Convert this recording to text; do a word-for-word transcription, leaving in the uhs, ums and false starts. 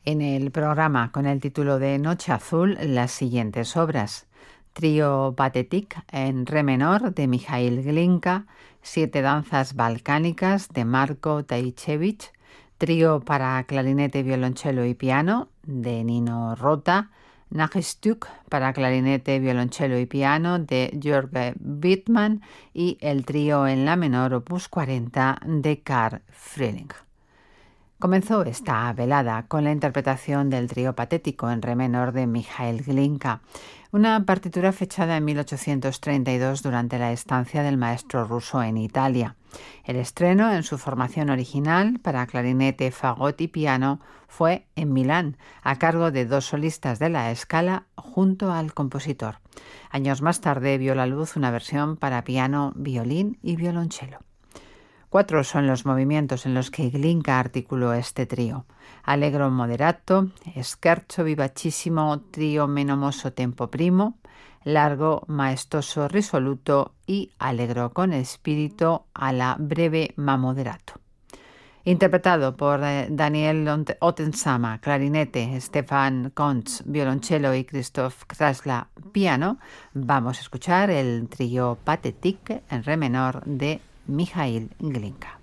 En el programa con el título de Noche Azul, las siguientes obras: Trío Pathetique en re menor de Mikhail Glinka, Siete danzas balcánicas de Marko Tajčević, Trío para clarinete, violonchelo y piano de Nino Rota, Nachstück para clarinete, violonchelo y piano de Jörg Wittmann y el Trío en la menor opus cuarenta de Karl Frühling. Comenzó esta velada con la interpretación del Trío Patético en re menor de Mikhail Glinka, una partitura fechada en mil ochocientos treinta y dos durante la estancia del maestro ruso en Italia. El estreno en su formación original para clarinete, fagot y piano fue en Milán, a cargo de dos solistas de la Scala junto al compositor. Años más tarde vio la luz una versión para piano, violín y violonchelo. Cuatro son los movimientos en los que Glinka articuló este trío: Allegro moderato, Scherzo vivacissimo, Trío meno mosso tempo primo, Largo maestoso risoluto y Allegro con espíritu alla breve ma moderato. Interpretado por Daniel Ottensama, clarinete, Stefan Kontz, violonchelo y Christoph Krasla, piano, vamos a escuchar el Trío Pathetique en re menor de Mikhail Glinka.